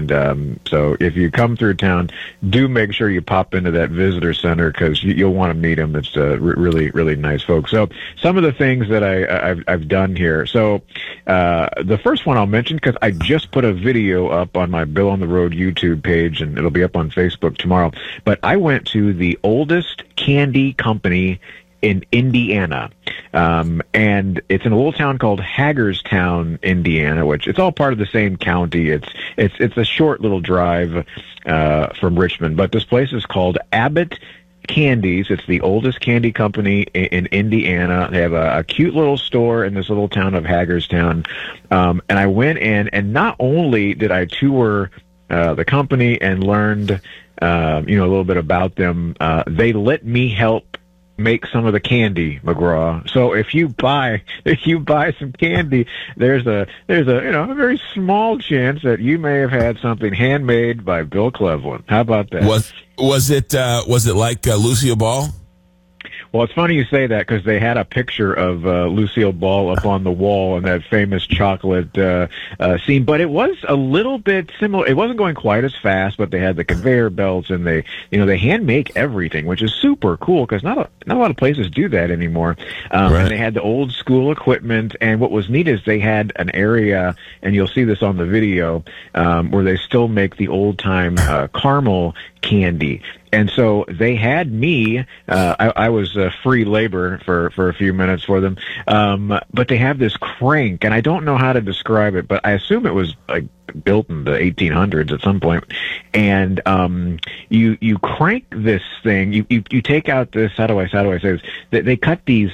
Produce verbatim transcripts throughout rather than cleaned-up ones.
And um, so if you come through town, do make sure you pop into that visitor center because you, you'll want to meet them. It's uh, re- really, really nice folks. So some of the things that I, I've, I've done here. So uh, the first one I'll mention because I just put a video up on my Bill on the Road YouTube page, and it'll be up on Facebook tomorrow. But I went to the oldest candy company in Indiana. Um, and it's in a little town called Hagerstown, Indiana, which it's all part of the same county. It's it's it's a short little drive uh, from Richmond. But this place is called Abbott Candies. It's the oldest candy company in, in Indiana. They have a, a cute little store in this little town of Hagerstown. Um, and I went in, and not only did I tour uh, the company and learned uh, you know a little bit about them, uh, they let me help make some of the candy, McGraw. So if you buy if you buy some candy, there's a there's a you know a very small chance that you may have had something handmade by Bill Cleveland. How about that? Was was it uh, was it like uh, Lucille Ball? Well, it's funny you say that because they had a picture of uh, Lucille Ball up on the wall in that famous chocolate uh, uh, scene, but it was a little bit similar. It wasn't going quite as fast, but they had the conveyor belts, and they, you know, they hand make everything, which is super cool because not a not a lot of places do that anymore. Um, right. And they had the old school equipment, and what was neat is they had an area, and you'll see this on the video, um, where they still make the old time uh, caramel candy. And so they had me, uh, I, I was uh, free labor for, for a few minutes for them, um, but they have this crank, and I don't know how to describe it, but I assume it was like built in the eighteen hundreds at some point. And um, you you crank this thing, you, you, you take out this, how do I, how do I say this? They, they cut these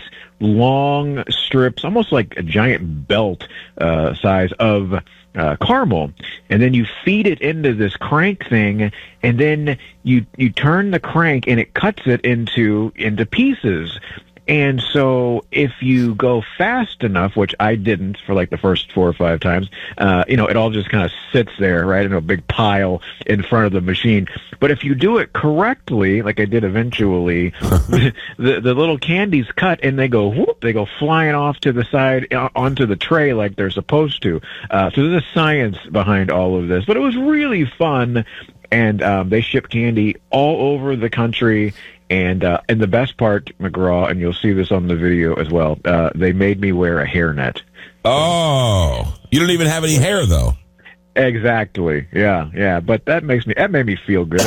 long strips, almost like a giant belt uh, size of Uh, caramel, and then you feed it into this crank thing, and then you you turn the crank, and it cuts it into into pieces. And so if you go fast enough, which I didn't for like the first four or five times, uh, you know, it all just kind of sits there, right, in a big pile in front of the machine. But if you do it correctly, like I did eventually, the, the little candies cut, and they go, whoop, they go flying off to the side uh, onto the tray like they're supposed to. Uh, so there's a science behind all of this. But it was really fun, and um, they ship candy all over the country. And uh, and the best part, McGraw, and you'll see this on the video as well, uh, they made me wear a hairnet. Oh, you don't even have any hair, though. Exactly. Yeah, yeah. But that makes me that made me feel good.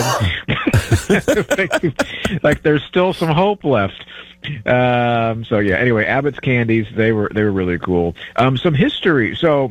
Like there's still some hope left. Um, so yeah. Anyway, Abbott's Candies, they were they were really cool. Um, some history. So.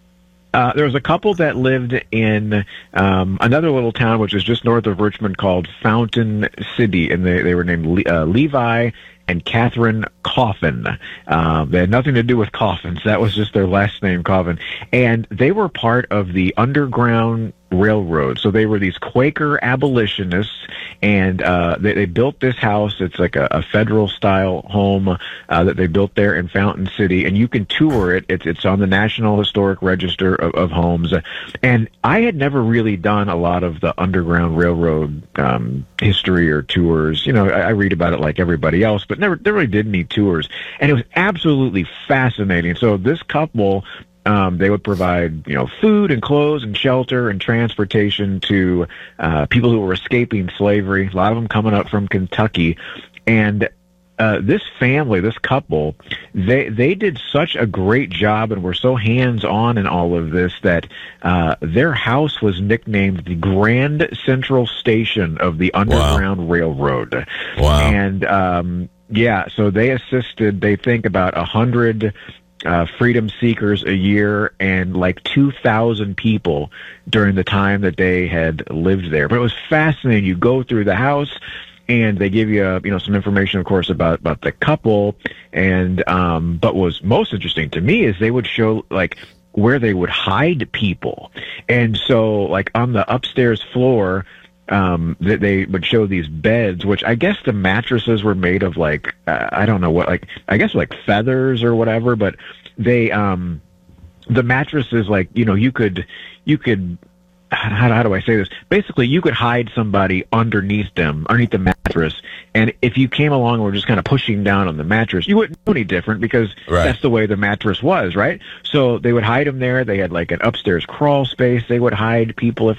Uh, there was a couple that lived in um, another little town, which is just north of Richmond, called Fountain City, and they, they were named Le- uh, Levi and Catherine Coffin. Um, they had nothing to do with coffins. That was just their last name, Coffin. And they were part of the Underground Railroad. So they were these Quaker abolitionists, and uh, they, they built this house. It's like a, a federal-style home uh, that they built there in Fountain City, and you can tour it. It's it's on the National Historic Register of, of Homes. And I had never really done a lot of the Underground Railroad um, history or tours. You know, I, I read about it like everybody else, but never, never really did any tours. And it was absolutely fascinating. So this couple... Um, they would provide, you know, food and clothes and shelter and transportation to uh, people who were escaping slavery, a lot of them coming up from Kentucky. And uh, this family, this couple, they they did such a great job and were so hands-on in all of this that uh, their house was nicknamed the Grand Central Station of the Underground Wow. Railroad. Wow. And, um, yeah, so they assisted, they think, about a hundred... Uh, freedom seekers a year and like two thousand people during the time that they had lived there. But it was fascinating. You go through the house and they give you, uh, you know, some information, of course, about, about the couple. And, um, but what was most interesting to me is they would show like where they would hide people. And so like on the upstairs floor, um, that they would show these beds, which I guess the mattresses were made of like, uh, I don't know what, like, I guess like feathers or whatever, but they, um, the mattresses, like, you know, you could, you could, how, how do I say this? Basically, you could hide somebody underneath them, underneath the mattress, and if you came along and were just kind of pushing down on the mattress, you wouldn't know any different because Right. that's the way the mattress was, right? So they would hide them there. They had like an upstairs crawl space. They would hide people if